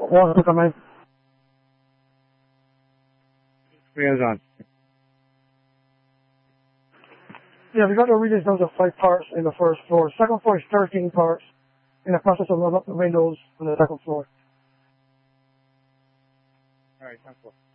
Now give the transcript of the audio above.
wants to come in. Hands on. Yeah, we got the readings of 5 parts in the first floor. Second floor is 13 parts in the process of running up the windows on the second floor. All right, 10 floor.